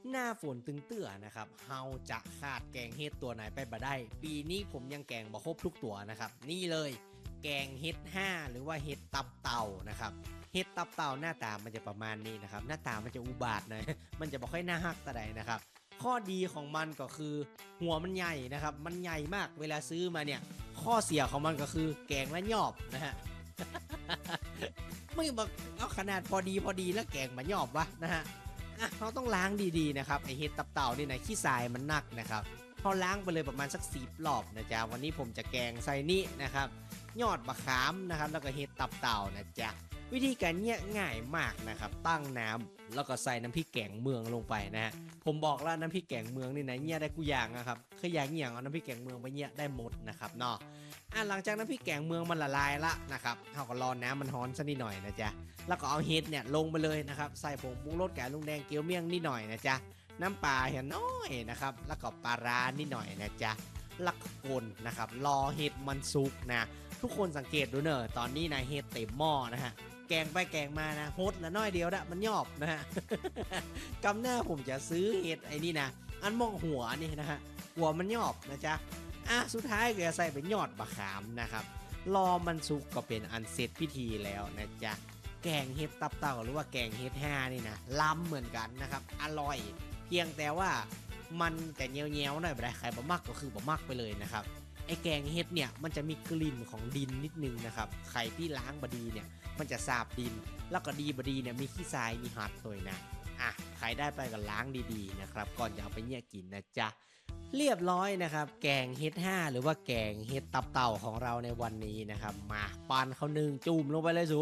หน้าฝนตึงเตื้อนะครับเฮาจะขาดแกงเฮ็ดตัวไหนไปบ่ได้ปีนี้ผมยังแกงบ่ครบทุกตัวนะครับนี่เลยแกงเฮ็ด5หรือว่าเฮ็ดตับเต่านะครับเฮ็ดตับเต่าหน้าตามันจะประมาณนี้นะครับหน้าตามันจะอุบาทหน่อย มันจะบ่ค่อยน่าฮักแต่ใดนะครับข้อดีของมันก็คือหัวมันใหญ่นะครับมันใหญ่มากเวลาซื้อมาเนี่ยข้อเสียของมันก็คือแกงและยอบนะฮะ ไม่บอกเอาขนาดพอดีแล้วแกงมายอบวะนะฮะเราต้องล้างดีๆนะครับไอเห็ดตับเต่านี่นะขี้ทรายมันนักนะครับเราล้างไปเลยประมาณสัก10 รอบนะจ๊ะวันนี้ผมจะแกงใส่นี่นะครับยอดมะขามนะครับแล้วก็เห็ดตับเต่านะจ๊ะวิธีการเนี่ยง่ายมากนะครับตั้งน้ำแล้วก็ใส่น้ำพริกแกงเมืองลงไปนะฮะผมบอกแล้วน้ำพริกแกงเมืองนี่นะเนี่ยได้กูอย่างนะครับเคยอยากเอาน้ำพริกแกงเมืองไปเนี่ยได้หมดนะครับเนาะหลังจากน้ำพริกแกงเมืองมันละลายละนะครับเราก็รอน้ำมันฮ้อนสักนิดหน่อยนะจ๊ะแล้วก็เอาเห็ดเนี่ยลงไปเลยนะครับใส่ผงปรุงรสแกงลุงแดงเกี๊ยวเมี่ยงนิดหน่อยนะจ๊ะน้ำปลาเห็นน้อยนะครับแล้วก็ปลาร้านิดหน่อยนะจ๊ะแล้วก็คนนะครับรอเห็ดมันสุกนะทุกคนสังเกตดูเนอะตอนนี้นะเห็ดเต็มหม้อนะฮะแกงไปแกงมานะฮดละน้อยเดียวนะมันยอบนะฮะ กำหน้าผมจะซื้อเห็ดไอ้นี่นะอันมองหัวนี่นะฮะหัวมันยอบนะจ๊ะสุดท้ายก็จะใส่เป็นยอดมะขามนะครับรอมันสุกก็เป็นอันเสร็จพิธีแล้วนะจ๊ะแกงเห็ดตับเต่าหรือว่าแกงเห็ด5นี่นะล้ำเหมือนกันนะครับอร่อยเพียงแต่ว่ามันจะเงี้ยวๆหน่อยไม่ได้ใครบ่มักก็คือบ่มักไปเลยนะครับไอ้แกงเห็ดเนี่ยมันจะมีกลิ่นของดินนิดนึงนะครับไข่ที่ล้างบดีเนี่ยมันจะสาบดินแล้วก็ดีบดีเนี่ยมีขี้ทรายมีหัดตัวนะใครได้ไปก็ล้างดีๆนะครับก่อนจะเอาไปเนี่ยกินนะจ๊ะเรียบร้อยนะครับแกงเห็ด5หรือว่าแกงเห็ดตับเต่าของเราในวันนี้นะครับมาปั่นข้าวนึ่งจุ่มลงไปเลยสู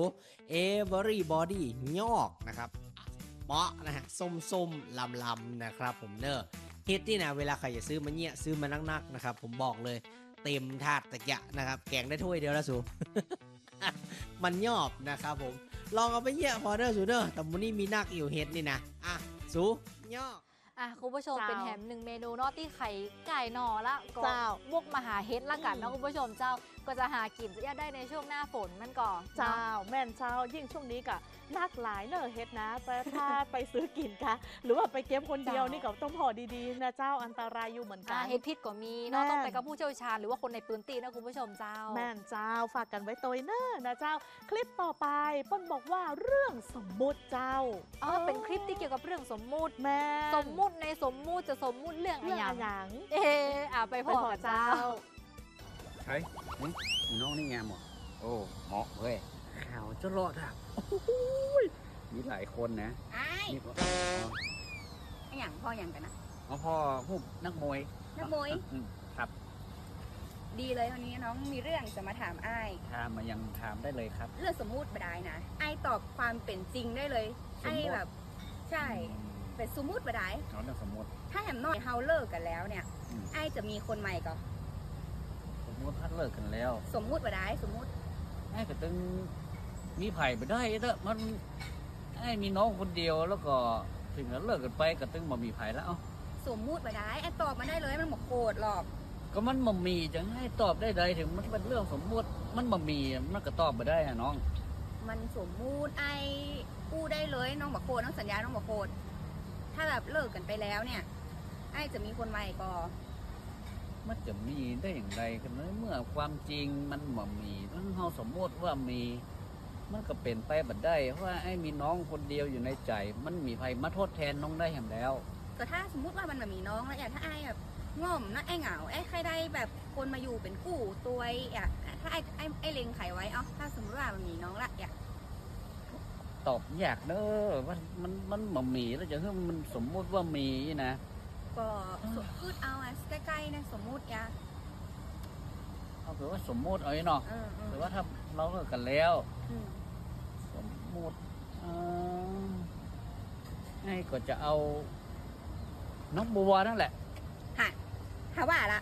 everybody ยอกนะครับเปาะนะฮะส้มๆลำๆนะครับผมเนอะเห็ดนี่นะเวลาใครจะซื้อมาเนี่ยซื้อมานักๆนะครับผมบอกเลยเต็มถาดตะเกียะนะครับแกงได้ถ้วยเดียวแล้วสู มันยอบนะครับผมลองเอาไปเยี่ยพอเด้อสูเด้อแต่วันนี้มีนักอยู่เห็ดนี่นะสูยอกคุณผู้ชมเป็นแถม1 เมนูเนาะที่ไข่ไก่หนอละก็วกมาหาเฮ็ดละกันเนาะคุณผู้ชมเจ้าก็จะหากินจะได้ในช่วงหน้าฝนมันก่อนเจ้าแม่นเจ้ายิ่งช่วงนี้ก็นักหลายเนอะเฮ็ดนะแต่ถ้าไปซื้อกินคะหรือว่าไปเก็บคนเดียวนี่ก็ต้องพอดีๆนะเจ้าอันตรายอยู่เหมือนกันเฮ็ดพิษก็มีเนาะต้องไปกับผู้เชี่ยวชาญหรือว่าคนในพื้นที่นะคุณผู้ชมเจ้าแม่นเจ้าฝากกันไว้ตัวเนอะนะเจ้าคลิปต่อไปป้นบอกว่าเรื่องสมมุติเจ้าเป็นคลิปที่เกี่ยวกับเรื่องสมมุติแม่สมมุติในสมมุติจะสมมุติเรื่องอะไรอย่างไปพอกับเจ้าใช่น้องนี่งามหมดโอ้เหมาะเว้ยข่าวจะรอดอ่ะมีหลายคนนะนี่ก็อย่างพ่ออย่างกันนะพ่อพวกนักมวยครับดีเลยวันนี้น้องมีเรื่องจะมาถามไอ้ถามมายังถามได้เลยครับเรื่องสมมุติไม่ได้นะไอ้ตอบความเป็นจริงได้เลยไอ้แบบใช่เป็นสมมุติไม่ได้เรื่องสมมุติถ้าแหมน้อยเฮาเลิกกันแล้วเนี่ยไอ้จะมีคนใหม่ก็สมมุติถ้าเลิกกันแล้วสมมุติไม่ได้สมมุติไอ้ก็ตึงมีไผ่ไปได้เถอะมันไอ้มีน้องคนเดียวแล้วก็ถึงแล้วเลิกกันไปก็ตึงมามีไผ่แล้วสมมุติไม่ได้ไอ้ตอบมาได้เลยมันบอกโกรธหรอกก็มันมามีจังให้ตอบได้ถึงมันเป็นเรื่องสมมุติมันมามีมันก็ตอบมาได้อะน้องมันสมมุติไอ้พูดได้เลยน้องบอกโกรธน้องสัญญาน้องบอกโกรธถ้าแบบเลิกกันไปแล้วเนี่ยไอ้จะมีคนใหม่ก็มันจะมีได้อย่างไรกันเมื่อความจริงมันบ่มีทั้งเราสมมติว่ามีมันก็เป็นไปบัดได้เพราะว่าไอ้มีน้องคนเดียวอยู่ในใจมันมีใครมาทดแทนน้องได้อย่างแล้วแต่ถ้าสมมุติว่ามันแบบมีน้องแล้วถ้าไอ้แบบง่อมนะไอ้เหงาไอ้ใครได้แบบคนมาอยู่เป็นคู่ตัวถ้าไอ้เล็งไขไว้ถ้าสมมติว่ามันมีน้องละตอบยากเด้อว่ามันบ่มีแล้วจะให้มันสมมุติว่ามีนะก็พูดเอาใกล้ๆนะสมมุติเอาถือว่าสมมุติเอาเนาะถือว่าถ้าเราเลิกกันแล้วสมมุติไอ้ก็จะเอาน้องบัวนั่นแหละถ้าว่าละ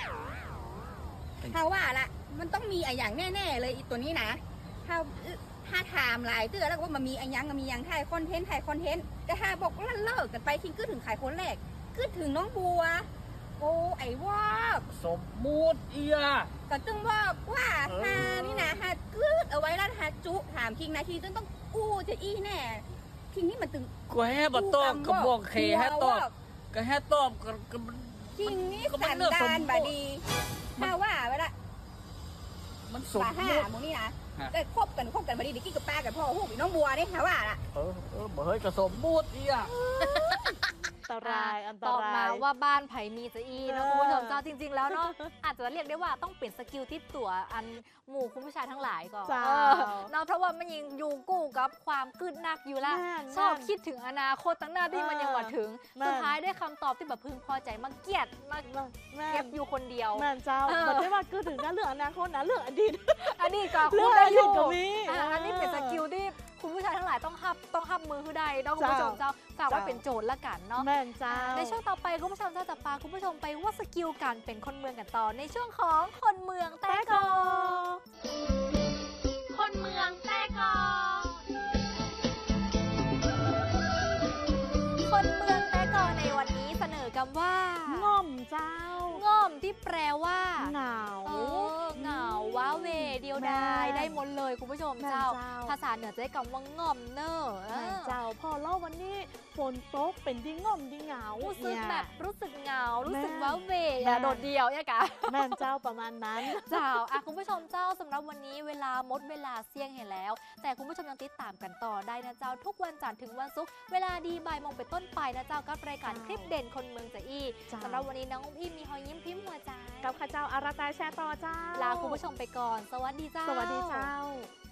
มันต้องมีอย่างแน่ๆเลยตัวนี้นะถ้าถามหลายเตือนแล้วว่ามันมีอย่างถ่ายคอนเทนต์แต่ถ้าบอกว่าเลิกกันไปทิ้งก็ถึงขายคนแรกก็ถึงน้องบัวโอ้ไอ้ว่าสมมุติก็ต้องบอกว่านี่นะกึดเอาไว้แล้วจุถามคิงนาทีต้องกู้จะอี้แน่ทีนี้มันตึงก็แฮ่บ่ตอบก็บอกแค่แฮ่ตอบก็แฮ่ตอบก็จริงนี่ก็มัสันนเรื่องสมดานมุติบดีถ้าว่าเวลามันสมป่าห้ามติหมูนี่นะฮะแต่คบกันบดีดิกี้กับป้ากับพ่อหูอีน้องบัวนี่ถ้าว่าล่ะบ่เฮ้ยก็สมมุติอีอ่ะอันตรายอันตตอบรายมาว่าบ้านไผ่มีจะอีนะเออคุณผู้ชมเจ้าจริง ๆ แล้วเนาะ อาจจะเรียกได้ว่าต้องเปลี่ยนสกิลที่ตัวอันหมู่คุณผู้ชายทั้งหลายก่อนจ้าเนาะเพราะว่ามันยังอยู่กู้กับความกึดนักอยู่ละแม่นชอบแม่นคิดถึงอนาคตตั้งหน้าที่มันยังมาถึงแม่นสุดท้ายได้คำตอบที่แบบพึงพอใจมาเกลียดมาแม่เก็บอยู่คนเดียวแม่นเจ้าเออมันไม่ว่าคือถึงนะเรื่องอนาคตนะเรื่องอดีตอันนี้ก็เรื่คุองณได้ออดีตยู่ก็มีอันนี้เป็นสกิลที่คุณผู้ชายทั้งหลายต้องหับมือคือใดเนาะคุณผู้ชมเจ้าฝากไว้เป็นโจทย์ละกันเนาะแม่นเจ้าในช่วงต่อไปคุณผู้ชมจะพาคุณผู้ชมไปว่าสกิลการเป็นคนเมืองกันต่อในช่วงของคนเมืองแต่กอคนเมืองแต้กอคนเมืองแต่กอในวันนี้เสนอกันว่าง่อมเจ้าง่อมที่แปลว่าเหงาเหงาว้าเหวเดียวดายแม่ได้หมดเลยคุณผู้ชมแม่นเจ้าเจ้าภาษาเหนือจะได้คำว่าง่อมเนอร์แม่นเจ้าพอเล่าวันนี้ฝนตกเป็นดิ้งง่อมดิ้งเหงารู้สึกเนี่ยแบบรู้สึกเหงา รู้สึกแม่ว้าเหวแม่โดดเดี่ยวเนี่ยกะแม่นเจ้าประมาณนั้นเจ้าคุณผู้ชมเจ้าสำหรับวันนี้เวลาหมดเวลาเสี่ยงเห็นแล้ว แต่คุณผู้ชมยังติดตามกันต่อได้นะเจ้าทุกวันจันทร์ถึงวันศุกร์เวลาดีบ่ายโมงเป็นต้นไปนะเจ้ากับรายการเจ้าคลิปเด่นคนเมืองจะอี้เจ้าสำหรับวันนี้น้องอุ้มอิ่มมีหอยยิ้มพิมพ์หัวใจกับข้าเจ้าอาราตายแชร์ต่อเจ้าลาคุณผู้ชมไปก่อน สวัสดีเจ้าสวัสดีเจ้า